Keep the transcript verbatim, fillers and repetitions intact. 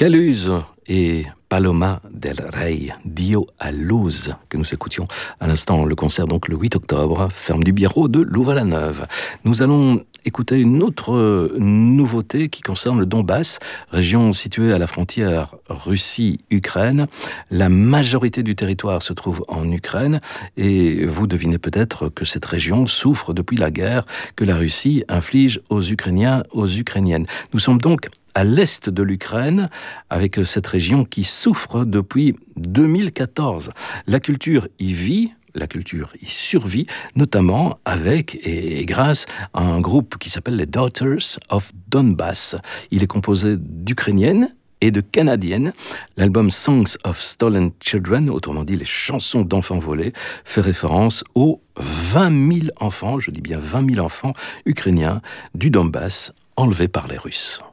Caluse et Paloma del Rey, Dio a Luz, que nous écoutions à l'instant. Le concert, donc, le huit octobre, ferme du Biarrot de Louvain-la-Neuve. Nous allons écouter une autre nouveauté qui concerne le Donbass, région située à la frontière Russie-Ukraine. La majorité du territoire se trouve en Ukraine et vous devinez peut-être que cette région souffre depuis la guerre que la Russie inflige aux Ukrainiens, aux Ukrainiennes. Nous sommes donc à l'est de l'Ukraine, avec cette région qui souffre depuis deux mille quatorze. La culture y vit, la culture y survit, notamment avec et grâce à un groupe qui s'appelle les Daughters of Donbass. Il est composé d'Ukrainiennes et de Canadiennes. L'album Songs of Stolen Children, autrement dit les chansons d'enfants volés, fait référence aux vingt mille enfants, je dis bien vingt mille enfants ukrainiens du Donbass enlevés par les Russes.